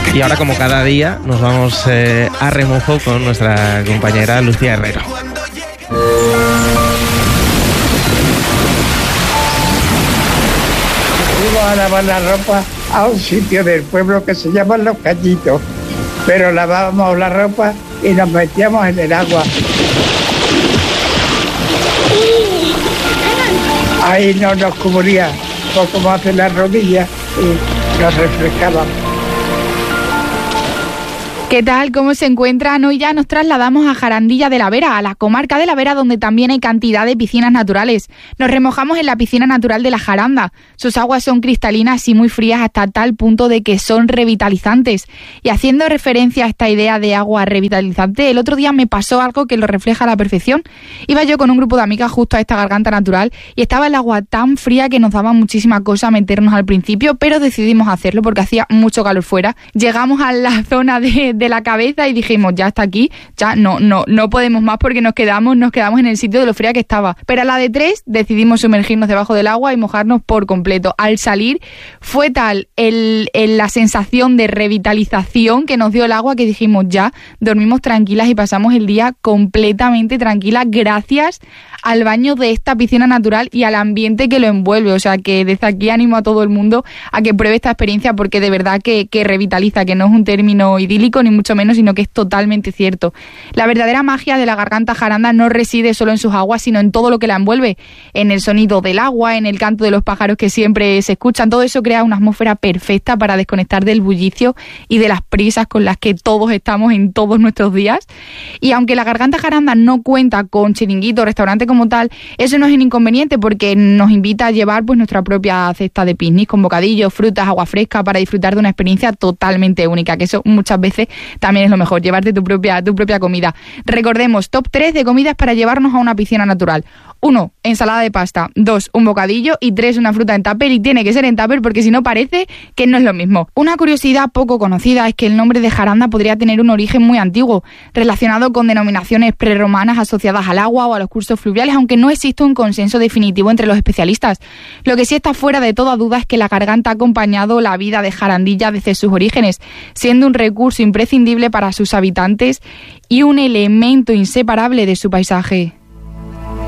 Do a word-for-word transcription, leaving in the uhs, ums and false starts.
Y ahora, como cada día, nos vamos eh, a remojo con nuestra compañera Lucía Herrero. Fuimos a lavar la ropa a un sitio del pueblo que se llama Los Cañitos, pero lavábamos la ropa y nos metíamos en el agua. Ahí no nos cubría, poco más de las rodillas y nos refrescábamos. ¿Qué tal? ¿Cómo se encuentran? Hoy ya nos trasladamos a Jarandilla de la Vera, a la comarca de la Vera, donde también hay cantidad de piscinas naturales. Nos remojamos en la piscina natural de la Jaranda. Sus aguas son cristalinas y muy frías hasta tal punto de que son revitalizantes. Y haciendo referencia a esta idea de agua revitalizante, el otro día me pasó algo que lo refleja a la perfección. Iba yo con un grupo de amigas justo a esta garganta natural y estaba el agua tan fría que nos daba muchísima cosa meternos al principio, pero decidimos hacerlo porque hacía mucho calor fuera. Llegamos a la zona de de la cabeza y dijimos, ya está aquí, ya no no no podemos más porque nos quedamos nos quedamos en el sitio de lo fría que estaba. Pero a la de tres decidimos sumergirnos debajo del agua y mojarnos por completo. Al salir fue tal el, el, la sensación de revitalización que nos dio el agua que dijimos, ya dormimos tranquilas y pasamos el día completamente tranquilas gracias al baño de esta piscina natural y al ambiente que lo envuelve. O sea que desde aquí animo a todo el mundo a que pruebe esta experiencia porque de verdad que, que revitaliza, que no es un término idílico ni mucho menos, sino que es totalmente cierto. La verdadera magia de la garganta jaranda no reside solo en sus aguas, sino en todo lo que la envuelve, en el sonido del agua, en el canto de los pájaros que siempre se escuchan. Todo eso crea una atmósfera perfecta para desconectar del bullicio y de las prisas con las que todos estamos en todos nuestros días. Y aunque la garganta jaranda no cuenta con chiringuito, restaurante como tal, eso no es un inconveniente porque nos invita a llevar pues nuestra propia cesta de picnic con bocadillos, frutas, agua fresca para disfrutar de una experiencia totalmente única, que eso muchas veces también es lo mejor, llevarte tu propia, tu propia comida. Recordemos, top tres de comidas para llevarnos a una piscina natural. Uno, ensalada de pasta. Dos, un bocadillo. Y tres, una fruta en tupper. Y tiene que ser en tupper porque si no parece que no es lo mismo. Una curiosidad poco conocida es que el nombre de jaranda podría tener un origen muy antiguo, relacionado con denominaciones prerromanas asociadas al agua o a los cursos fluviales, aunque no existe un consenso definitivo entre los especialistas. Lo que sí está fuera de toda duda es que la garganta ha acompañado la vida de Jarandilla desde sus orígenes, siendo un recurso imprescindible para sus habitantes y un elemento inseparable de su paisaje.